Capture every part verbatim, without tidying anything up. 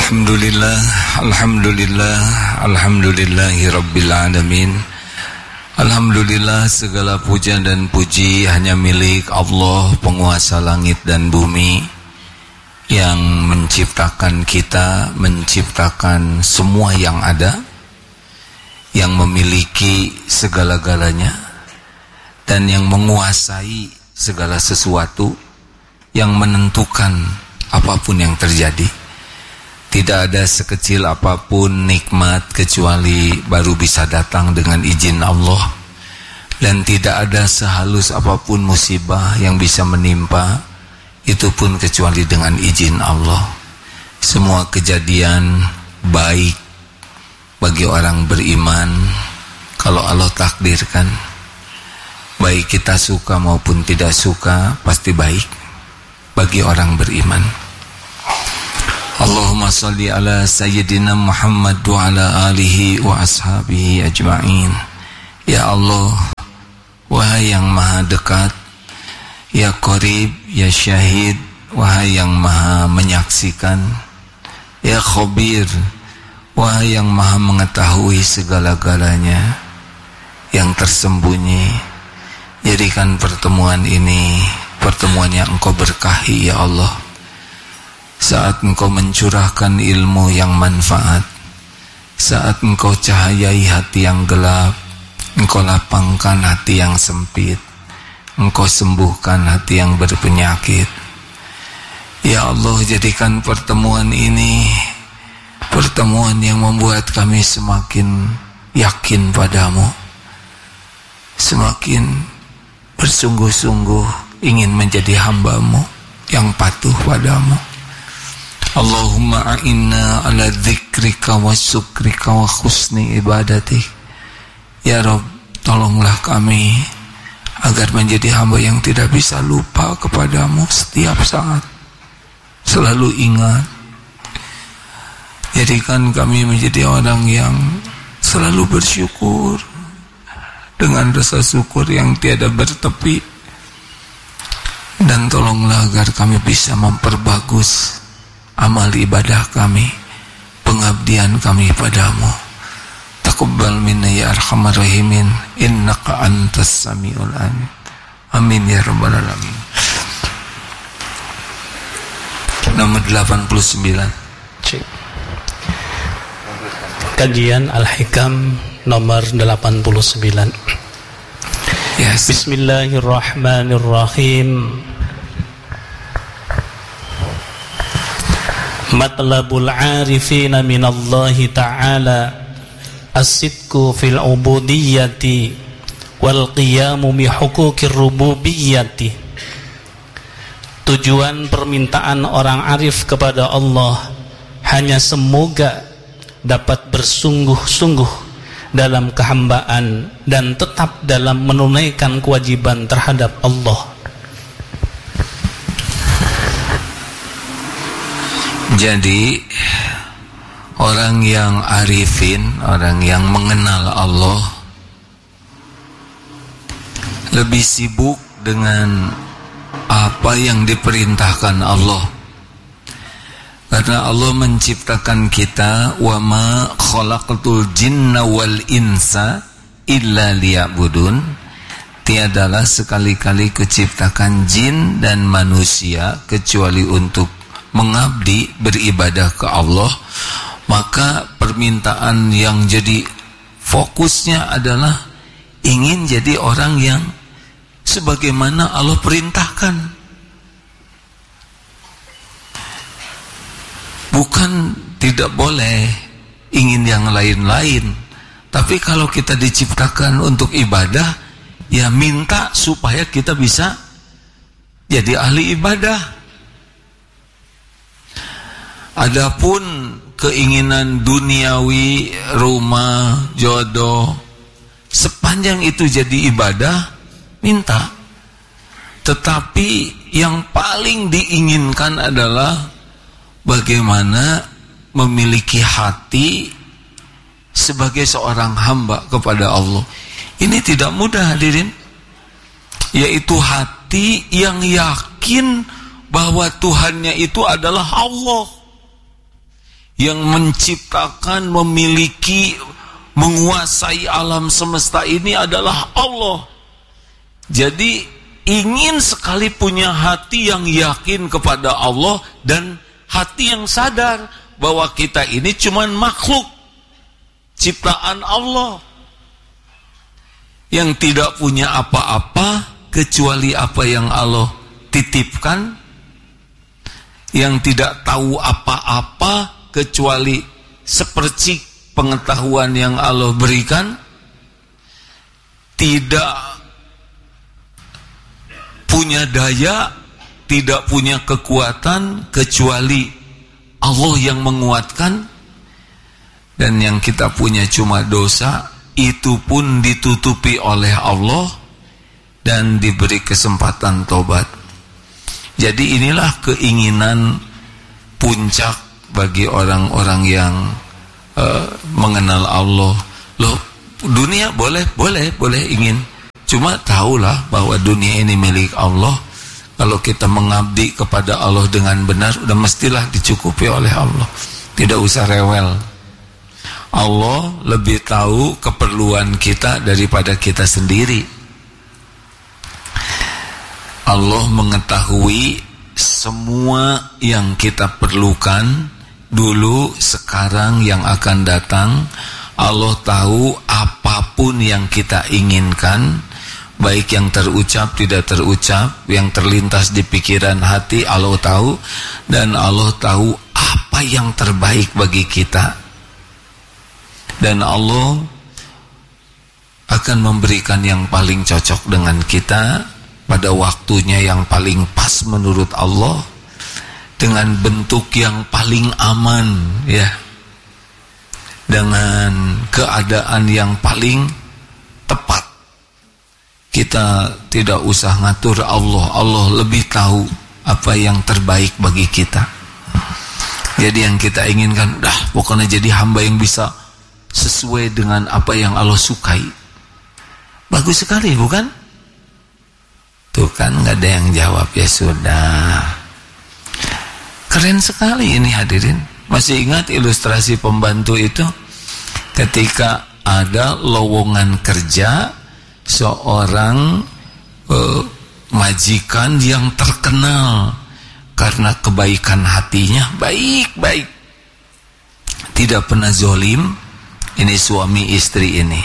Alhamdulillah, Alhamdulillah, Alhamdulillahi Rabbil Alamin. Alhamdulillah, segala puja dan puji hanya milik Allah, penguasa langit dan bumi, yang menciptakan kita, menciptakan semua yang ada, yang memiliki segala-galanya, dan yang menguasai segala sesuatu, yang menentukan apapun yang terjadi. Tidak ada sekecil apapun nikmat kecuali baru bisa datang dengan izin Allah, dan tidak ada sehalus apapun musibah yang bisa menimpa, itu pun kecuali dengan izin Allah. Semua kejadian baik bagi orang beriman kalau Allah takdirkan. Baik kita suka maupun tidak suka, pasti baik bagi orang beriman. Allahumma salli ala Sayyidina Muhammad wa ala alihi wa ashabihi ajma'in. Ya Allah, wahai yang maha dekat, ya qarib, ya syahid, wahai yang maha menyaksikan, ya khabir, wahai yang maha mengetahui segala-galanya, yang tersembunyi. Jadikan pertemuan ini pertemuan yang Engkau berkahi, ya Allah. Saat Engkau mencurahkan ilmu yang manfaat, saat Engkau cahayai hati yang gelap, Engkau lapangkan hati yang sempit, Engkau sembuhkan hati yang berpenyakit. Ya Allah, jadikan pertemuan ini pertemuan yang membuat kami semakin yakin padamu, semakin bersungguh-sungguh ingin menjadi hamba-Mu yang patuh padamu. Allahumma a'inna ala dzikrika wa syukrika wa husni ibadatik. Ya Rabb, tolonglah kami agar menjadi hamba yang tidak bisa lupa kepadamu setiap saat, selalu ingat. Jadikan kami menjadi orang yang selalu bersyukur dengan rasa syukur yang tiada bertepi. Dan tolonglah agar kami bisa memperbagus amal ibadah kami, pengabdian kami padamu. Taqabbal minna ya arhamar rahimin, innaka antas samiul alim. Amin ya rabbal alamin. Nomor delapan puluh sembilan. Cik. Kajian Al-Hikam nomor delapan puluh sembilan. Yes. Bismillahirrahmanirrahim. Matlabul arifina minallahi ta'ala as-sidqu fil ubudiyyati wal qiyamu bi huquqir rububiyyati. Tujuan permintaan orang arif kepada Allah hanya semoga dapat bersungguh-sungguh dalam kehambaan dan tetap dalam menunaikan kewajiban terhadap Allah. Jadi orang yang arifin, orang yang mengenal Allah, lebih sibuk dengan apa yang diperintahkan Allah. Karena Allah menciptakan kita, wa ma khalaqatul jinna wal insa illa liya'budun. Tiadalah sekali-kali kuciptakan jin dan manusia kecuali untuk mengabdi, beribadah ke Allah. Maka permintaan yang jadi fokusnya adalah ingin jadi orang yang sebagaimana Allah perintahkan, bukan tidak boleh ingin yang lain-lain. Tapi kalau kita diciptakan untuk ibadah, ya minta supaya kita bisa jadi ahli ibadah. Adapun keinginan duniawi, rumah, jodoh, sepanjang itu jadi ibadah, minta. Tetapi yang paling diinginkan adalah bagaimana memiliki hati sebagai seorang hamba kepada Allah. Ini tidak mudah, hadirin. Yaitu hati yang yakin bahwa Tuhannya itu adalah Allah, yang menciptakan, memiliki, menguasai alam semesta ini adalah Allah. Jadi ingin sekali punya hati yang yakin kepada Allah dan hati yang sadar bahwa kita ini cuman makhluk ciptaan Allah yang tidak punya apa-apa kecuali apa yang Allah titipkan, yang tidak tahu apa-apa kecuali sepercik pengetahuan yang Allah berikan, tidak punya daya, tidak punya kekuatan kecuali Allah yang menguatkan, dan yang kita punya cuma dosa, itu pun ditutupi oleh Allah dan diberi kesempatan tobat. Jadi inilah keinginan puncak bagi orang-orang yang uh, mengenal Allah. Loh, dunia boleh, boleh, boleh ingin. Cuma tahulah bahwa dunia ini milik Allah. Kalau kita mengabdi kepada Allah dengan benar, udah mestilah dicukupi oleh Allah. Tidak usah rewel. Allah lebih tahu keperluan kita daripada kita sendiri. Allah mengetahui semua yang kita perlukan dulu, sekarang, yang akan datang. Allah tahu apapun yang kita inginkan, baik yang terucap, tidak terucap, yang terlintas di pikiran hati, Allah tahu. Dan Allah tahu apa yang terbaik bagi kita. Dan Allah akan memberikan yang paling cocok dengan kita pada waktunya yang paling pas menurut Allah, dengan bentuk yang paling aman, ya, dengan keadaan yang paling tepat. Kita tidak usah ngatur Allah. Allah lebih tahu apa yang terbaik bagi kita. Jadi yang kita inginkan, dah pokoknya jadi hamba yang bisa sesuai dengan apa yang Allah sukai. Bagus sekali, bukan? Tuh kan gak ada yang jawab. Ya sudah, keren sekali ini hadirin. Masih ingat ilustrasi pembantu itu? Ketika ada lowongan kerja seorang uh, majikan yang terkenal karena kebaikan hatinya, baik-baik, tidak pernah zolim. Ini suami istri ini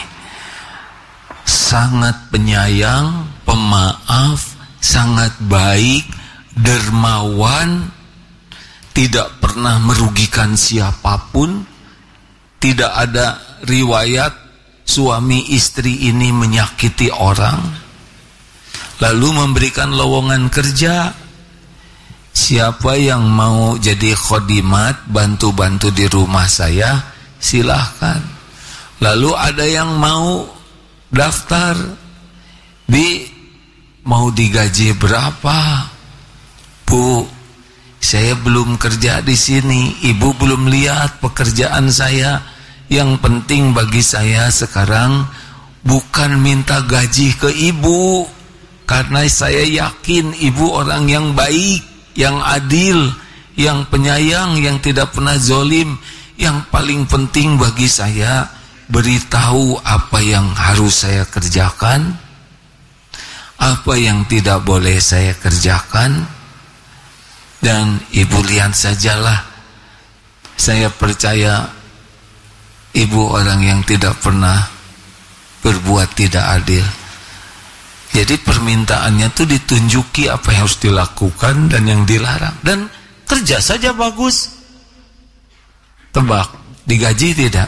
sangat penyayang, pemaaf, sangat baik, dermawan, tidak pernah merugikan siapapun. Tidak ada riwayat suami istri ini menyakiti orang. Lalu memberikan lowongan kerja, siapa yang mau jadi khodimat, bantu-bantu di rumah saya, silahkan. Lalu ada yang mau daftar, Bi, mau digaji berapa? Bu, saya belum kerja di sini, ibu belum lihat pekerjaan saya. Yang penting bagi saya sekarang bukan minta gaji ke ibu, karena saya yakin ibu orang yang baik, yang adil, yang penyayang, yang tidak pernah zolim. Yang paling penting bagi saya, beritahu apa yang harus saya kerjakan, apa yang tidak boleh saya kerjakan. Dan ibu lihat sajalah, saya percaya ibu orang yang tidak pernah berbuat tidak adil. Jadi permintaannya itu ditunjuki apa yang harus dilakukan dan yang dilarang. Dan kerja saja bagus. Tebak, digaji tidak?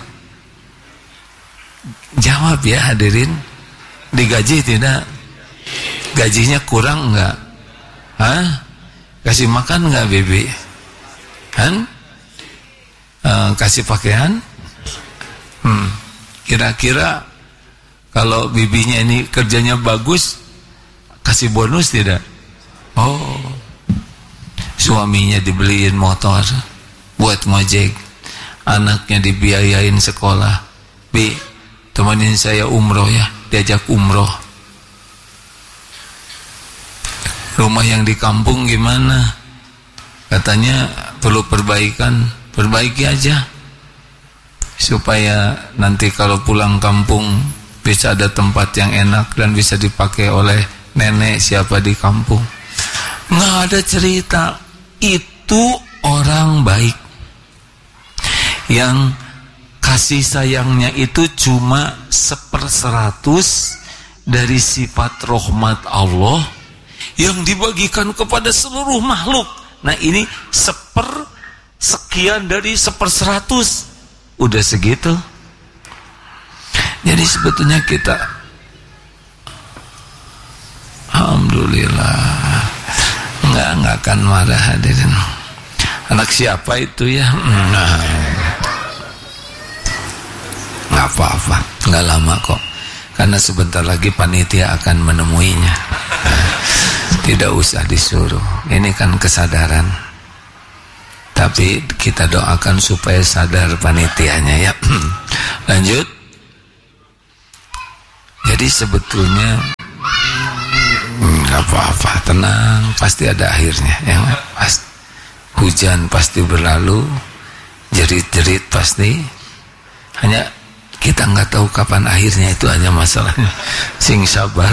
Jawab ya hadirin, digaji tidak? Gajinya kurang enggak? Hah? Kasih makan enggak bibi? Kan? Uh, kasih pakaian? Hmm. Kira-kira kalau bibinya ini kerjanya bagus, kasih bonus tidak? Oh, suaminya dibeliin motor buat ngojek, anaknya dibiayain sekolah. Bi, temenin saya umroh ya, diajak umroh. Rumah yang di kampung gimana? Katanya perlu perbaikan. perbaiki aja supaya nanti kalau pulang kampung bisa ada tempat yang enak dan bisa dipakai oleh nenek siapa di kampung. Nggak ada cerita. Itu orang baik yang kasih sayangnya itu cuma seperseratus dari sifat rahmat Allah yang dibagikan kepada seluruh makhluk. Nah ini seper sekian dari seperseratus, udah segitu. Jadi sebetulnya kita alhamdulillah nggak nggak akan marah hadirin. Anak siapa itu ya? Nah, nggak apa-apa, nggak lama kok. Karena sebentar lagi panitia akan menemuinya. Tidak usah disuruh. Ini kan kesadaran. Tapi kita doakan supaya sadar panitianya ya. Lanjut. Jadi sebetulnya nggak apa-apa, tenang, pasti ada akhirnya. Yang pasti hujan pasti berlalu, jerit-jerit pasti. Hanya kita nggak tahu kapan akhirnya, itu aja masalahnya. Sing sabar.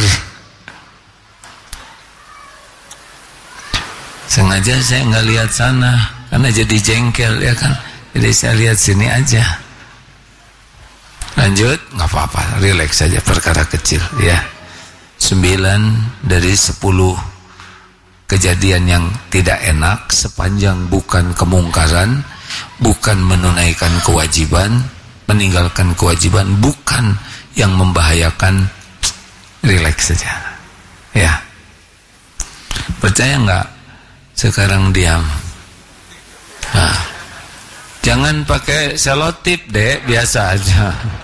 Sengaja saya nggak lihat sana karena jadi jengkel ya kan. Jadi saya lihat sini aja. Lanjut, nggak apa-apa, relax saja, perkara kecil ya. Sembilan dari sepuluh kejadian yang tidak enak sepanjang bukan kemungkaran, bukan menunaikan kewajiban, meninggalkan kewajiban, bukan yang membahayakan, relax saja ya. Percaya nggak? Sekarang diam. Nah, jangan pakai selotip dek, biasa aja.